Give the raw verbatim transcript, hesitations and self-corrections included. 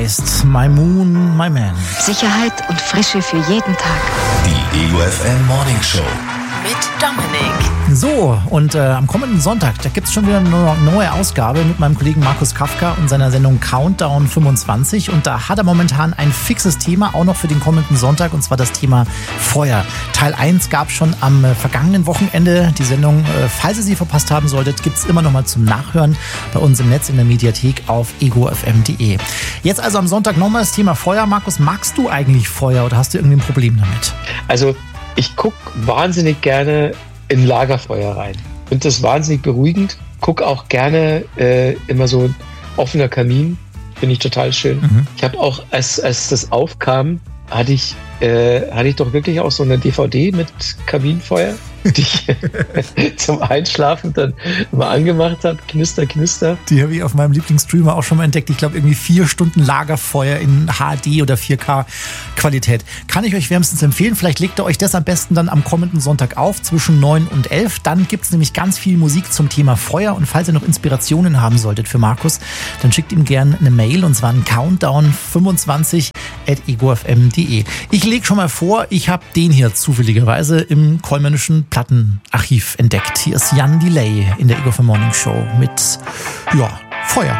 heißt My Moon, My Man. Sicherheit und Frische für jeden Tag. Die E U F M Morning Show. Mit Dominik. So, und äh, am kommenden Sonntag, da gibt es schon wieder eine neue Ausgabe mit meinem Kollegen Markus Kafka und seiner Sendung Countdown fünfundzwanzig. Und da hat er momentan ein fixes Thema, auch noch für den kommenden Sonntag, und zwar das Thema Feuer. Teil eins gab es schon am äh, vergangenen Wochenende. Die Sendung, äh, falls ihr sie verpasst haben solltet, gibt es immer noch mal zum Nachhören bei uns im Netz in der Mediathek auf ego f m punkt de. Jetzt also am Sonntag nochmal das Thema Feuer. Markus, magst du eigentlich Feuer oder hast du irgendwie ein Problem damit? Also ich gucke wahnsinnig gerne in Lagerfeuer rein. Finde das wahnsinnig beruhigend. Gucke auch gerne äh, immer so ein offener Kamin. Finde ich total schön. Mhm. Ich habe auch, als, als das aufkam, hatte ich, äh, hatte ich doch wirklich auch so eine D V D mit Kaminfeuer, die ich zum Einschlafen dann mal angemacht habe. Knister, knister. Die habe ich auf meinem Lieblingsstreamer auch schon mal entdeckt. Ich glaube, irgendwie vier Stunden Lagerfeuer in H D oder vier K Qualität. Kann ich euch wärmstens empfehlen. Vielleicht legt ihr euch das am besten dann am kommenden Sonntag auf, zwischen neun und elf. Dann gibt es nämlich ganz viel Musik zum Thema Feuer. Und falls ihr noch Inspirationen haben solltet für Markus, dann schickt ihm gerne eine Mail, und zwar an countdown fünfundzwanzig at ego f m punkt de. Ich lege schon mal vor, ich habe den hier zufälligerweise im Kollmännischen Plattenarchiv entdeckt. Hier ist Jan Delay in der Ego F M Morning Show mit, ja, Feuer.